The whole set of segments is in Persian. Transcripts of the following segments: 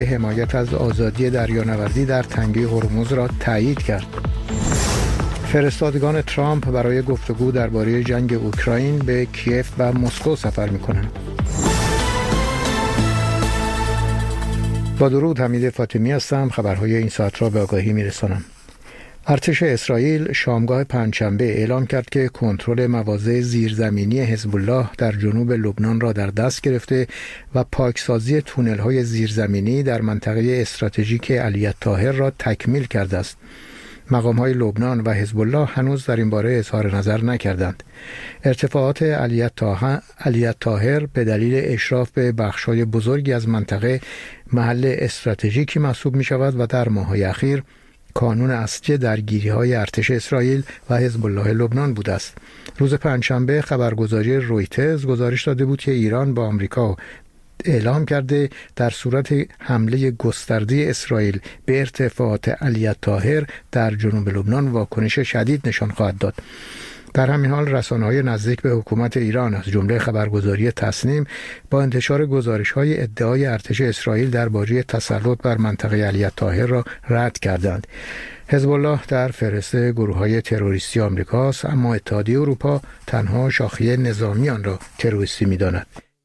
حمایت از آزادی دریانوردی در تنگه هرمز را تایید کرد. فرستادگان ترامپ برای گفتگو درباره جنگ اوکراین به کیف و مسکو سفر می‌کنند. با درود، حمید فاطمی هستم. خبرهای این ساعت را به آگاهی می‌رسانم. ارتش اسرائیل شامگاه پنجشنبه اعلام کرد که کنترل مواضع زیرزمینی حزب الله در جنوب لبنان را در دست گرفته و پاکسازی تونل‌های زیرزمینی در منطقه استراتژیک علی الطاهر را تکمیل کرده است. مقام‌های لبنان و حزب الله هنوز در این باره اظهار نظر نکردند. ارتفاعات علی الطاهر به دلیل اشراف به بخش‌های بزرگی از منطقه محل استراتژیکی محسوب می‌شود و در ماه‌های اخیر کانون اصلی درگیری‌های ارتش اسرائیل و حزب الله لبنان بوده است. روز پنجشنبه خبرگزاری رویترز گزارش داده بود که ایران با آمریکا اعلام کرده در صورت حمله گسترده اسرائیل به ارتفاعات علی الطاهر در جنوب لبنان واکنش شدید نشان خواهد داد. در همین حال رسانه‌های نزدیک به حکومت ایران از جمله خبرگزاری تصنیم با انتشار گزارش‌های ادعای ارتش اسرائیل درباره تسلط بر منطقه علی الطاهر را رد کردند. حزب الله در فهرست گروه‌های تروریستی آمریکاست، اما اتحادیه اروپا تنها شاخه نظامی آن را تروریستی می‌داند.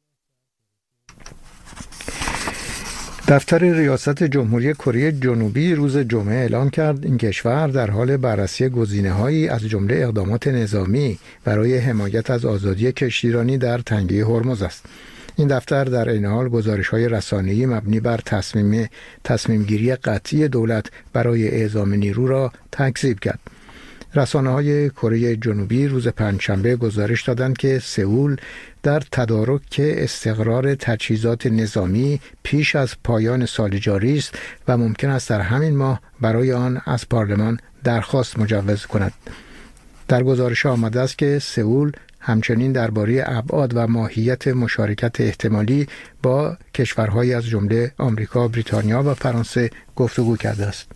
دفتر ریاست جمهوری کره جنوبی روز جمعه اعلام کرد این کشور در حال بررسی گزینه‌هایی از جمله اقدامات نظامی برای حمایت از آزادی کشتیرانی در تنگه هرمز است. این دفتر در عین حال گزارش‌های رسانه‌ای مبنی بر تصمیم‌گیری قطعی دولت برای اعزام نیرو را تکذیب کرد. رسانه‌های کره جنوبی روز پنجشنبه گزارش دادند که سئول در تدارک استقرار تجهیزات نظامی پیش از پایان سال جاری است و ممکن است در همین ماه برای آن از پارلمان درخواست مجوز کند. در گزارش آمده است که سئول همچنین درباره ابعاد و ماهیت مشارکت احتمالی با کشورهای از جمله آمریکا، بریتانیا و فرانسه گفتگو کرده است.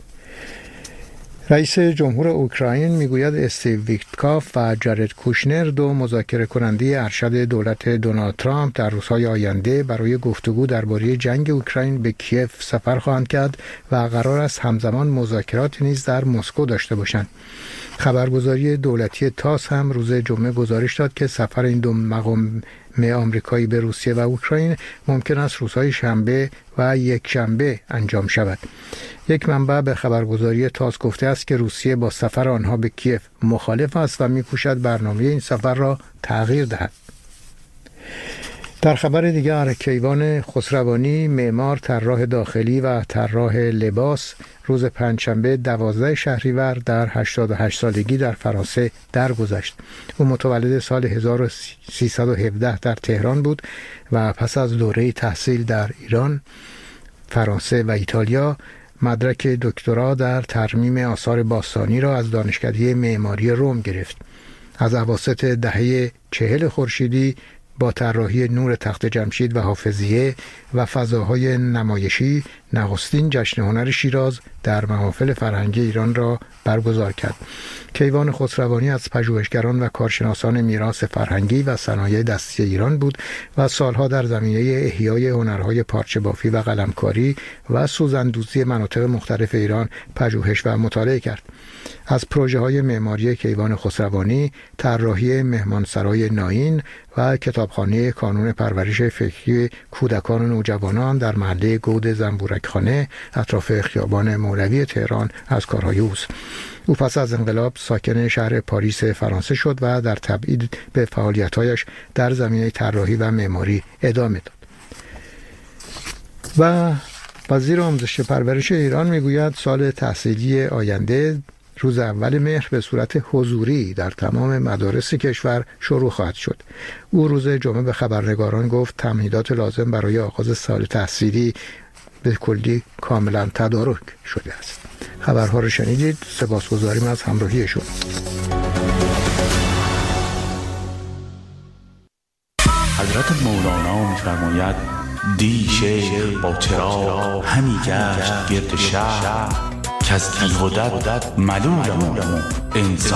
رئیس جمهور اوکراین میگوید استیو ویتکاف و جارد کوشنر، دو مذاکره کننده ارشد دولت دونالد ترامپ، در روزهای آینده برای گفتگو درباره جنگ اوکراین به کیف سفر خواهند کرد و قرار است همزمان مذاکرات نیز در مسکو داشته باشند. خبرگزاری دولتی تاس هم روز جمعه گزارش داد که سفر این دو مقام آمریکایی به روسیه و اوکراین ممکن است روزهای شنبه و یکشنبه انجام شود. یک منبع به خبرگزاری تاس گفته است که روسیه با سفر آنها به کیف مخالف است و می‌کوشد برنامه این سفر را تغییر دهد. در خبر دیگر، کیوان خسروانی، معمار، طراح داخلی و طراح لباس، روز پنجشنبه 12 شهریور در 88 سالگی در فرانسه درگذشت. او متولد سال 1317 در تهران بود و پس از دوره تحصیل در ایران، فرانسه و ایتالیا مدرک دکترا در ترمیم آثار باستانی را از دانشکده معماری روم گرفت. از اواسط دهه 40 خورشیدی با طراحی نور تخت جمشید و حافظیه و فضاهای نمایشی نخستین جشن هنر شیراز در محافل فرهنگی ایران را برگزار کرد. کیوان خسروانی از پژوهشگران و کارشناسان میراث فرهنگی و صنایع دستی ایران بود و سالها در زمینه احیای هنرهای پارچه بافی و قلمکاری و سوزندوزی مناطق مختلف ایران پژوهش و مطالعه کرد. از پروژه‌های معماری کیوان خسروانی، طراحی مهمانسرای ناین و کتابخانه کانون پرورش فکری کودکان و نوجوانان در محله گود زنبورکخانه اطراف خیابان مولوی تهران از کارهای اوست. او پس از انقلاب ساکن شهر پاریس فرانسه شد و در تبعید به فعالیت‌هایش در زمینه طراحی و معماری ادامه داد. و وزیر آموزش پرورش ایران میگوید سال تحصیلی آینده روز اول مهر به صورت حضوری در تمام مدارس کشور شروع خواهد شد. او روز جمعه به خبرنگاران گفت تمهیدات لازم برای آغاز سال تحصیلی به کلی کاملا تدارک شده است. خبرها رو شنیدید. سپاسگزاریم از همراهی شما. حضرت مولانا می‌فرماید دی شیخ با چراغ همی گشت گرد شهر که از بیهودت ملولم انسان